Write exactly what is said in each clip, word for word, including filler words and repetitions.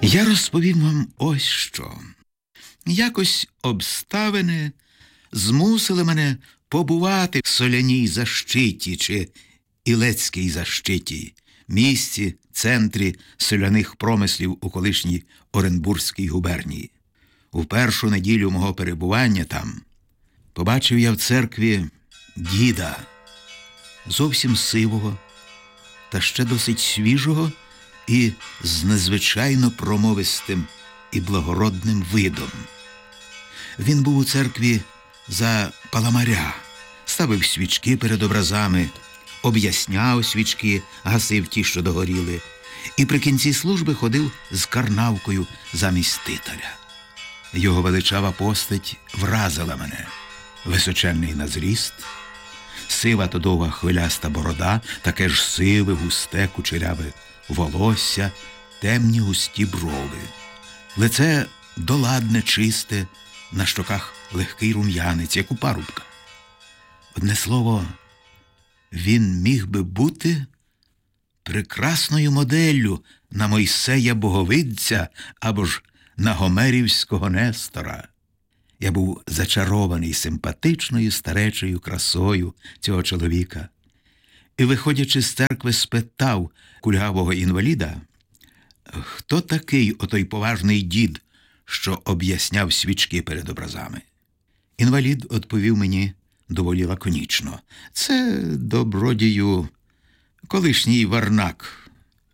Я розповім вам ось що. Якось обставини змусили мене побувати в Соляній Защиті чи Ілецькій Защиті, місті, центрі соляних промислів у колишній Оренбурзькій губернії. У першу неділю мого перебування там побачив я в церкві діда, зовсім сивого, та ще досить свіжого і з незвичайно промовистим і благородним видом. Він був у церкві за паламаря, ставив свічки перед образами, об'ясняв свічки, гасив ті, що догоріли, і при кінці служби ходив з карнавкою замість титаря. Його величава постать вразила мене. Височенний на зріст, сива та довга хвиляста борода, таке ж сиве, густе, кучеряве волосся, темні густі брови. Лице доладне, чисте, на щоках легкий рум'янець, як у парубка. Одне слово, він міг би бути прекрасною моделлю на Мойсея Боговидця або ж на гомерівського Нестора. Я був зачарований симпатичною старечою красою цього чоловіка. І, виходячи з церкви, спитав кульгавого інваліда, хто такий отой поважний дід, що об'ясняв свічки перед образами. Інвалід відповів мені доволі лаконічно. Це, добродію, колишній варнак,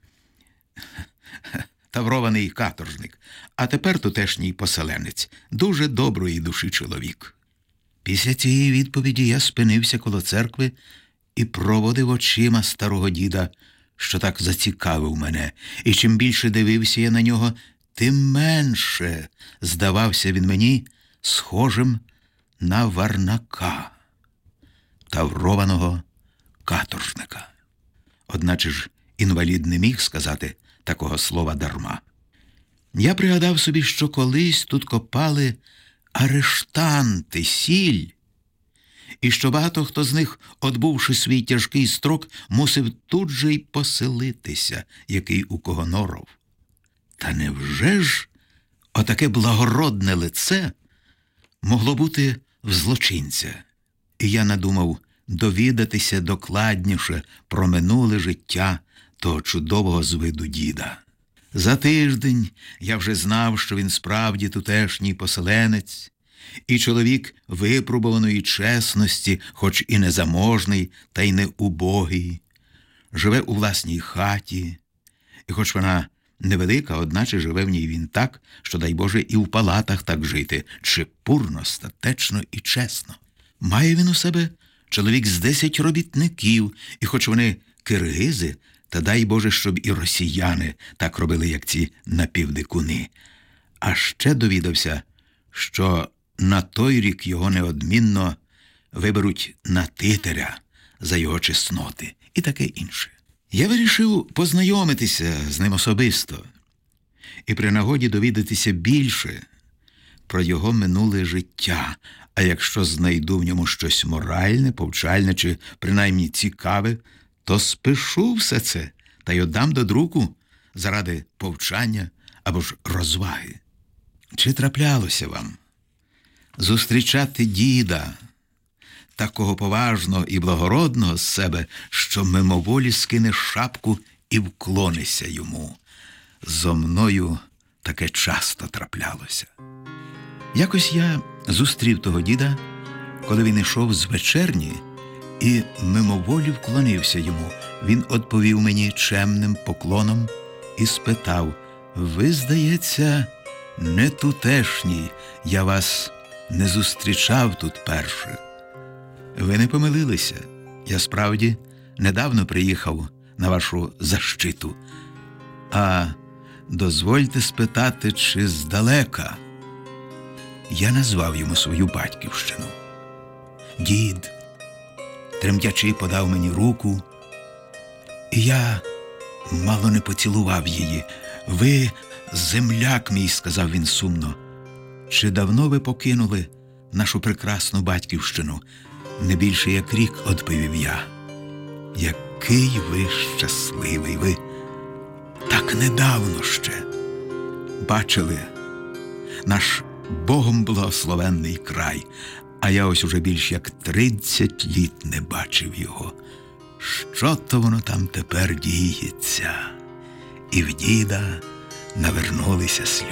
таврований каторжник, а тепер тутешній поселенець, дуже доброї душі чоловік. Після цієї відповіді я спинився коло церкви і проводив очима старого діда, що так зацікавив мене, і чим більше дивився я на нього, тим менше здавався він мені схожим на варнака, таврованого каторжника. Одначе ж інвалід не міг сказати такого слова дарма. Я пригадав собі, що колись тут копали арештанти сіль, і що багато хто з них, отбувши свій тяжкий строк, мусив тут же й поселитися, який у кого норов. Та невже ж отаке благородне лице могло бути в злочинця? І я надумав довідатися докладніше про минуле життя того чудового з виду діда. За тиждень я вже знав, що він справді тутешній поселенець, і чоловік випробуваної чесності, хоч і не заможний, та й не убогий, живе у власній хаті, і хоч вона невелика, одначе живе в ній він так, що, дай Боже, і в палатах так жити, чепурно, статечно і чесно. Має він у себе чоловік з десять робітників, і хоч вони киргизи, та дай Боже, щоб і росіяни так робили, як ці напівдикуни. А ще довідався, що на той рік його неодмінно виберуть на титаря за його чесноти і таке інше. Я вирішив познайомитися з ним особисто і при нагоді довідатися більше про його минуле життя, а якщо знайду в ньому щось моральне, повчальне чи принаймні цікаве, то спишу все це та й отдам до друку заради повчання або ж розваги. Чи траплялося вам зустрічати діда, такого поважного і благородного з себе, що мимоволі скине шапку і вклонися йому? Зо мною таке часто траплялося. Якось я зустрів того діда, коли він ішов з вечерні, і мимоволі вклонився йому. Він відповів мені чемним поклоном і спитав: «Ви, здається, не тутешній, я вас не зустрічав тут перше». «Ви не помилилися. Я справді недавно приїхав на вашу защиту. А дозвольте спитати, чи здалека?» Я назвав йому свою батьківщину. Дід, тремтячи, подав мені руку, і я мало не поцілував її. «Ви земляк мій», – сказав він сумно. «Чи давно ви покинули нашу прекрасну батьківщину?» «Не більше як рік», – відповів я. «Який ви щасливий! Ви так недавно ще!» бачили наш Богом благословенний край, а я ось уже більш як тридцять літ не бачив його. Що то воно там тепер діється? І в діда навернулися сльози.